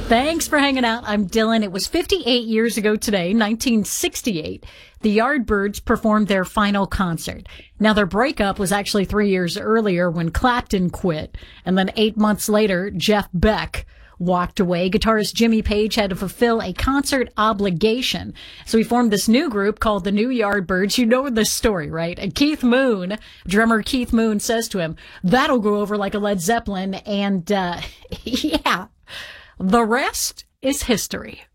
Thanks for hanging out. I'm Dylan. It was 58 years ago today, 1968. The Yardbirds performed their final concert. Now, their breakup was actually 3 years earlier when Clapton quit. And then 8 months later, Jeff Beck walked away. Guitarist Jimmy Page had to fulfill a concert obligation. So he formed this new group called the New Yardbirds. You know the story, right? And drummer Keith Moon says to him, "That'll go over like a Led Zeppelin." And, yeah, the rest is history.